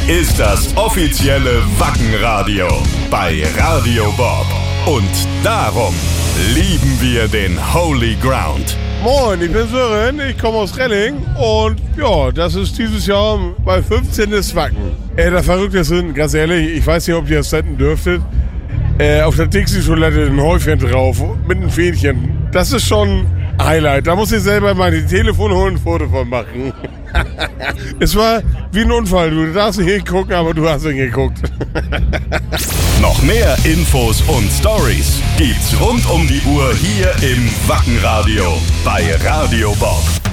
ist das offizielle Wackenradio bei Radio Bob. Und darum lieben wir den Holy Ground. Moin, ich bin Sören, ich komme aus Relling und ja, das ist dieses Jahr bei 15. Wacken. Das Verrückte sind, ganz ehrlich, ich weiß nicht, ob ihr das senden dürftet, auf der Dixie-Toilette ein Häufchen drauf mit einem Fähnchen. Das ist schon ein Highlight. Da muss ich selber mal die Telefon holen und ein Foto von machen. Es war wie ein Unfall. Du darfst nicht hingucken, aber du hast hingeguckt. Noch mehr Infos und Stories gibt's rund um die Uhr hier im Wackenradio bei Radio Bob.